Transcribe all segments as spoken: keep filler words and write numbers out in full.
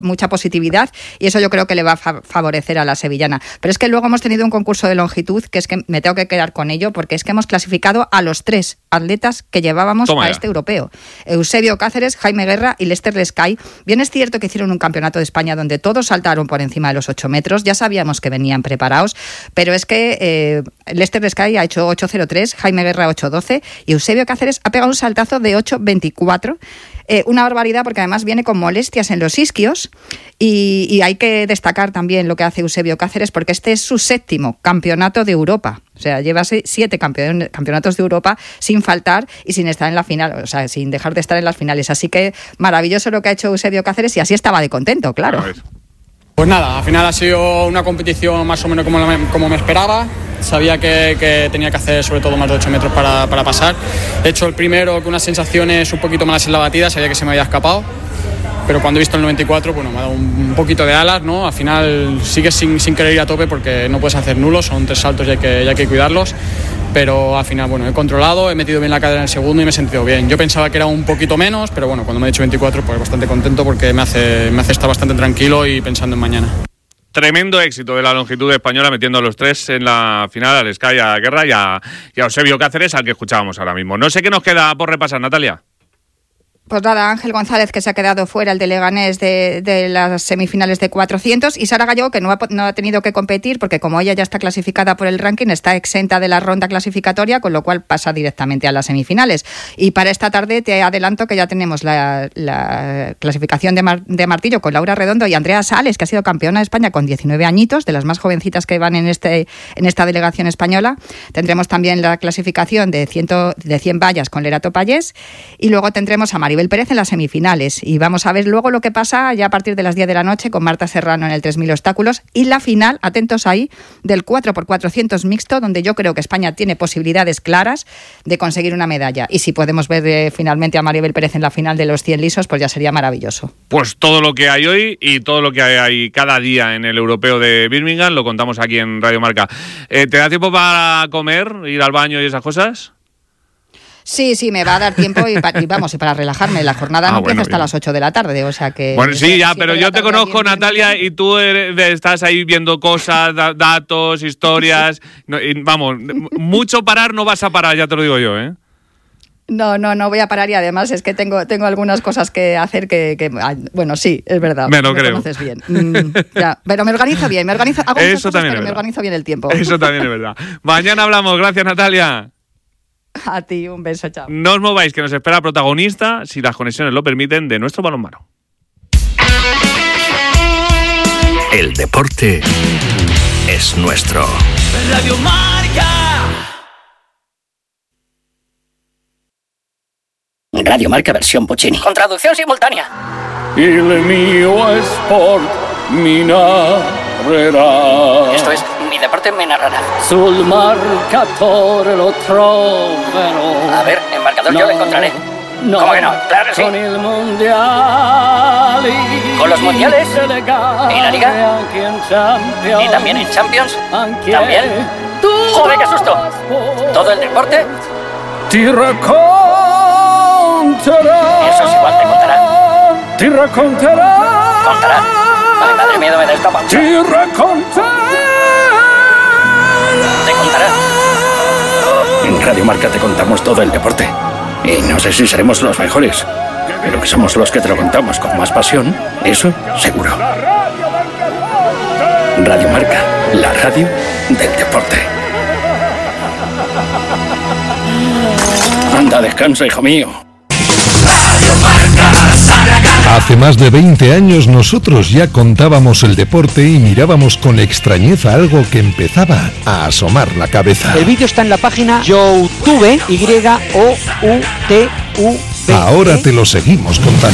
mucha positividad y eso yo creo que le va a fa- favorecer a la sevillana. Pero es que luego hemos tenido un concurso de longitud que es que me tengo que quedar con ello porque es que hemos clasificado a los tres atletas que llevábamos Toma a ya. este europeo. Eusebio Cáceres, Jaime Guerra y Lester Lescay. Bien es cierto que hicieron un campeonato de España donde todos saltaron por encima de los ocho metros, ya sabíamos que venían preparados, pero es que eh, Lester Lescay ha hecho ocho cero tres, Jaime Guerra ocho doce y Eusebio Cáceres ha pegado un saltazo de ocho veinticuatro. Eh, una barbaridad porque además viene con molestias en los isquios y, y hay que destacar también lo que hace Eusebio Cáceres porque este es su séptimo campeonato de Europa. O sea, lleva siete campeon- campeonatos de Europa sin faltar y sin estar en la final, o sea, sin dejar de estar en las finales. Así que maravilloso lo que ha hecho Eusebio Cáceres y así estaba de contento, claro. Pues nada, al final ha sido una competición más o menos como, la, como me esperaba. Sabía que, que tenía que hacer sobre todo más de ocho metros para, para pasar. He hecho el primero con unas sensaciones un poquito malas en la batida, sabía que se me había escapado. Pero cuando he visto el noventa y cuatro, bueno, me ha dado un, un poquito de alas, ¿no? Al final sigues sin, sin querer ir a tope porque no puedes hacer nulos, son tres saltos y hay que, y hay que cuidarlos. Pero al final, bueno, he controlado, he metido bien la cadera en el segundo y me he sentido bien. Yo pensaba que era un poquito menos, pero bueno, cuando me he dicho veinticuatro, pues bastante contento porque me hace, me hace estar bastante tranquilo y pensando en mañana. Tremendo éxito de la longitud española metiendo a los tres en la final, a Lescay, a Guerra y a, y a Eusebio Cáceres, al que escuchábamos ahora mismo. No sé qué nos queda por repasar, Natalia. Pues nada, Ángel González, que se ha quedado fuera, el de Leganés, de, de las semifinales de cuatrocientos, y Sara Gallego, que no ha, no ha tenido que competir porque como ella ya está clasificada por el ranking, está exenta de la ronda clasificatoria, con lo cual pasa directamente a las semifinales. Y para esta tarde te adelanto que ya tenemos la, la clasificación de, mar, de martillo con Laura Redondo y Andrea Sales, que ha sido campeona de España con diecinueve añitos, de las más jovencitas que van en, este, en esta delegación española. Tendremos también la clasificación de, cien, de cien vallas con Lerato Payés, y luego tendremos a Maribel Pérez en las semifinales y vamos a ver luego lo que pasa ya a partir de las diez de la noche con Marta Serrano en el tres mil obstáculos y la final, atentos ahí, del cuatro por cuatrocientos mixto, donde yo creo que España tiene posibilidades claras de conseguir una medalla y si podemos ver eh, finalmente a Maribel Pérez en la final de los cien lisos, pues ya sería maravilloso. Pues todo lo que hay hoy y todo lo que hay cada día en el europeo de Birmingham lo contamos aquí en Radio Marca. Eh, ¿Te da tiempo para comer, ir al baño y esas cosas? Sí, sí, me va a dar tiempo y, pa- y vamos, y para relajarme. La jornada Ah, no bueno, empieza hasta bien. las ocho de la tarde, o sea que... Bueno, sí, ya, pero siete de yo la te tarde conozco, aquí en Natalia, Birmingham. y tú eres- estás ahí viendo cosas, da- datos, historias. No, y vamos, mucho parar no vas a parar, ya te lo digo yo, ¿eh? No, no, no voy a parar y además es que tengo, tengo algunas cosas que hacer que, que ay, bueno, sí, es verdad. Me lo creo. conoces bien. Mm, ya, pero me organizo bien, me organizo, hago muchas Eso cosas, también pero es me verdad. organizo bien el tiempo. Eso también es verdad. Mañana hablamos, gracias, Natalia. A ti, un beso, chao. No os mováis, que nos espera protagonista, si las conexiones lo permiten, de nuestro balonmano. El deporte es nuestro. Radio Marca. Radio Marca versión Puccini. Con traducción simultánea. Il mio sport mi narrerà. Esto es, mi deporte me narrará. Sul marcatore lo troverò. A ver, el marcador yo lo encontraré. No, ¿Cómo que no? Claro que sí. Con il mondiali. Con los mundiales. E la Liga. ¿Y la Liga? Anche in Champions. Y también en Champions. Anche También. tu ¡Joder, qué susto! Todo el deporte. Ti racconterà. Eso es igual, te contará. Ti racconterà. Contará. Ay, madre mía, me da esta pancha. Ti racconterà. Te contará. En Radio Marca te contamos todo el deporte. Y no sé si seremos los mejores, pero que somos los que te lo contamos con más pasión, eso seguro. Radio Marca, la radio del deporte. Anda, descansa, hijo mío. Hace más de veinte años nosotros ya contábamos el deporte y mirábamos con extrañeza algo que empezaba a asomar la cabeza. El vídeo está en la página YouTube, Y O U T U B. Ahora te lo seguimos contando.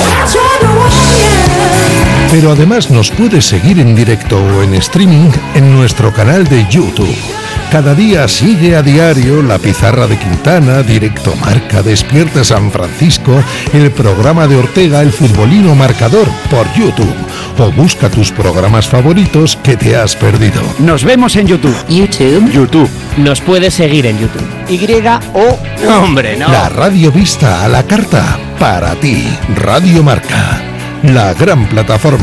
Pero además nos puedes seguir en directo o en streaming en nuestro canal de YouTube. Cada día sigue a diario La Pizarra de Quintana, Directo Marca, Despierta San Francisco, el programa de Ortega, El Futbolino Marcador, por YouTube. O busca tus programas favoritos que te has perdido. Nos vemos en YouTube. YouTube. YouTube. Nos puedes seguir en YouTube. Y O... Hombre, no. La radio vista a la carta, para ti. Radio Marca, la gran plataforma.